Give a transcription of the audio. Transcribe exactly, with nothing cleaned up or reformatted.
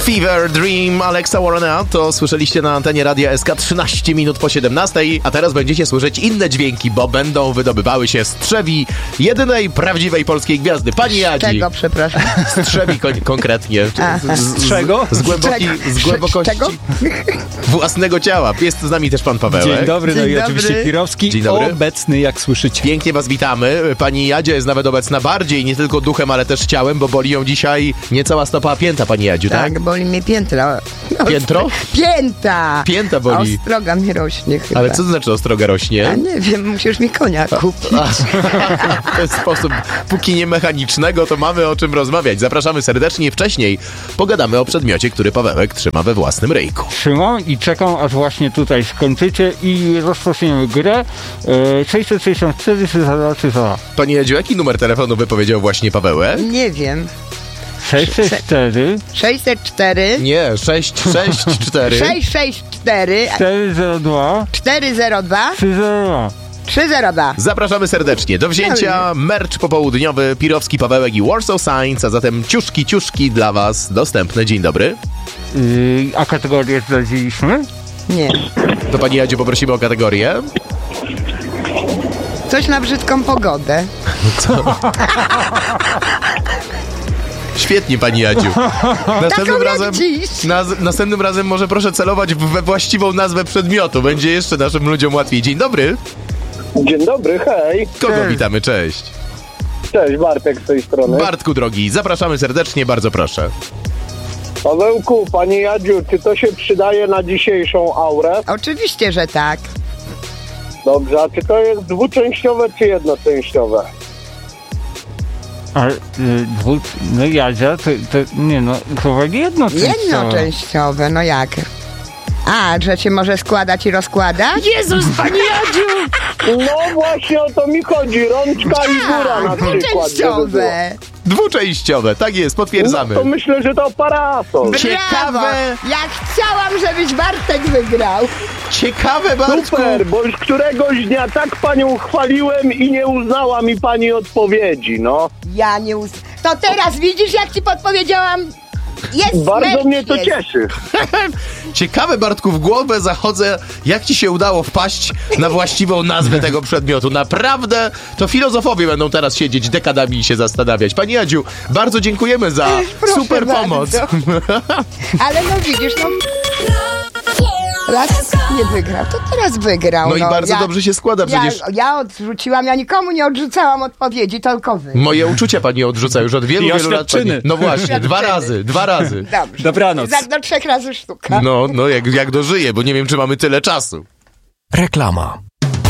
Fever Dream Alexa Warrena to słyszeliście na antenie Radia S K trzynaście minut po siedemnastej, a teraz będziecie słyszeć inne dźwięki, bo będą wydobywały się z trzewi jedynej prawdziwej polskiej gwiazdy, pani Jadzi. Z czego, przepraszam? Z trzewi kon- konkretnie. Aha. Z, Z czego? Z, głęboki, z głębokości czego? własnego ciała. Jest z nami też pan Pawełek. Dzień dobry, no Dzień i dobry. oczywiście Pirowski, Dzień dobry. obecny, jak słyszycie. Pięknie was witamy. Pani Jadzia jest nawet obecna bardziej, nie tylko duchem, ale też ciałem, bo boli ją dzisiaj niecała stopa, a pięta, pani Jadziu, tak? Tak, boli mnie piętro. Piętro? Pięta! Pięta boli. Ostroga mi rośnie chyba. Ale co to znaczy ostroga rośnie? A nie wiem, musisz mi konia kupić. W ten sposób, póki nie mechanicznego, to mamy o czym rozmawiać. Zapraszamy serdecznie. Wcześniej pogadamy o przedmiocie, który Pawełek trzyma we własnym ryjku. Trzymam i czekam, aż właśnie tutaj skończycie i rozpoczniemy grę. E, sześćset sześćdziesiąt cztery trzysta trzysta. Pani Jadziu, jaki numer telefonu wypowiedział właśnie Pawełek? Nie wiem. sześćset cztery sześćset cztery Nie, sześć sześć cztery. sześć sześć cztery cztery zero dwa cztery zero dwa trzy zero dwa. trzy zero dwa. Zapraszamy serdecznie. Do wzięcia merch popołudniowy Pirowski, Pawełek i Warsaw Science, a zatem ciuszki, ciuszki dla was dostępne. Dzień dobry. Yy, a kategorię zdradziliśmy? Nie. To pani Jadziu poprosimy o kategorię. Coś na brzydką pogodę. Świetnie, pani Jadziu. Następnym jak razem, dziś. naz, następnym razem może proszę celować w, we właściwą nazwę przedmiotu. Będzie jeszcze naszym ludziom łatwiej. Dzień dobry. Dzień dobry, hej. Kogo Cześć. witamy? Cześć. Cześć, Bartek z tej strony. Bartku drogi, zapraszamy serdecznie, bardzo proszę. Pawełku, pani Jadziu, czy to się przydaje na dzisiejszą aurę? Oczywiście, że tak. Dobrze, a czy to jest dwuczęściowe czy jednoczęściowe? Ale yy, dwu... No Jadzia, to, to nie no, chyba jedno Jednoczęściowe, no jak? A, że się może składać i rozkładać? Jezus, pani Jadziu! No właśnie o to mi chodzi, rączka i góra na przykład. żeby było. Dwuczęściowe. Dwuczęściowe, tak jest, potwierdzamy. No to myślę, że to parasol. Ciekawe. Brawo. Ja chciałam, żebyś Bartek wygrał. Ciekawe, Bartku. Super, bo już któregoś dnia tak panią chwaliłem i nie uznała mi pani odpowiedzi, no. Ja nie us... To teraz widzisz, jak ci podpowiedziałam? Jest Bardzo mecz, mnie to jest. cieszy. Ciekawe, Bartku, w głowę zachodzę, jak ci się udało wpaść na właściwą nazwę tego przedmiotu. Naprawdę, to filozofowie będą teraz siedzieć dekadami i się zastanawiać. Pani Jadziu, bardzo dziękujemy za Proszę super bardzo. pomoc. Ale no widzisz, no... Raz nie wygrał, to teraz wygrał. No i bardzo ja, dobrze się składa, przecież Ja, ja odrzuciłam, ja nikomu nie odrzucałam odpowiedzi, tylko wy. moje uczucia pani odrzuca już od wielu, I wielu lat. Pani... oświadczyny. No właśnie, dwa Oświadczyny. razy, dwa razy. Dobrze. Dobranoc. Za, do trzech razy sztuka. No, no jak, jak dożyję, bo nie wiem, czy mamy tyle czasu. Reklama.